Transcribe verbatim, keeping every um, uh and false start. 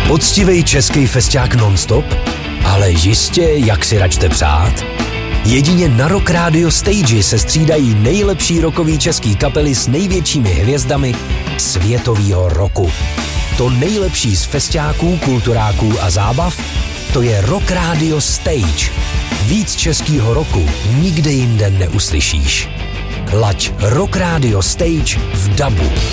Poctivej český festiák non-stop? Ale jistě, jak si račte přát? Jedině na Rock Radio Stage se střídají nejlepší rockový český kapely s největšími hvězdami světovýho roku. To nejlepší z festiáků, kulturáků a zábav, to je Rock Radio Stage. Víc českýho roku nikde jinde neuslyšíš. Laď Rock Radio Stage v dabu.